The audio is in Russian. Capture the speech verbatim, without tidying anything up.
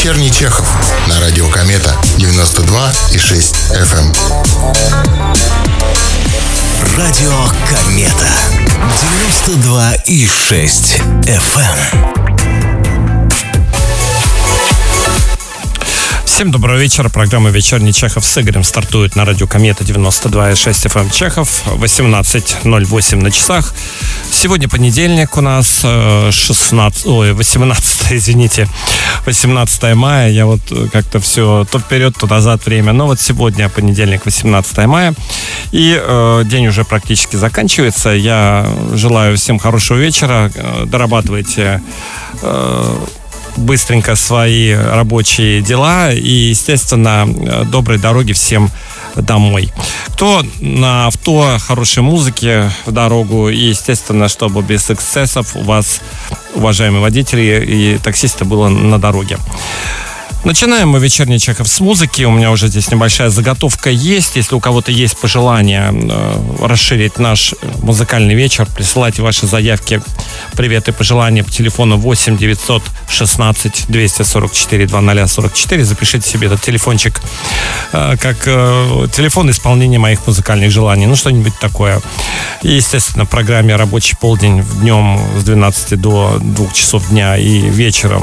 «Вечерний Чехов» на радио «Комета» девяносто два и шесть эф эм. Радио «Комета» девяносто два и шесть эф эм. Всем доброго вечера. Программа «Вечерний Чехов» с Игорем стартует на радио «Комета» девяносто два и шесть эф эм Чехов. восемнадцать ноль восемь на часах. Сегодня понедельник у нас шестнадцатое, ой, восемнадцатое, извините, восемнадцатое мая. Я вот как-то все то вперед, то назад время. Но вот сегодня понедельник, восемнадцатое мая. И э, день уже практически заканчивается. Я желаю всем хорошего вечера. Дорабатывайте э, быстренько свои рабочие дела и, естественно, доброй дороги всем домой. Кто на авто, хорошей музыки в дорогу и, естественно, чтобы без эксцессов у вас, уважаемые водители и таксисты, было на дороге. Начинаем мы «Вечерний Чехов» с музыки. У меня уже здесь небольшая заготовка есть. Если у кого-то есть пожелание э, расширить наш музыкальный вечер, присылайте ваши заявки, привет и пожелания по телефону восемь девятьсот шестнадцать двести сорок четыре двадцать сорок четыре. Запишите себе этот телефончик э, как э, телефон исполнения моих музыкальных желаний. Ну, что-нибудь такое. И, естественно, в программе «Рабочий полдень» днем с двенадцати до двух часов дня и вечером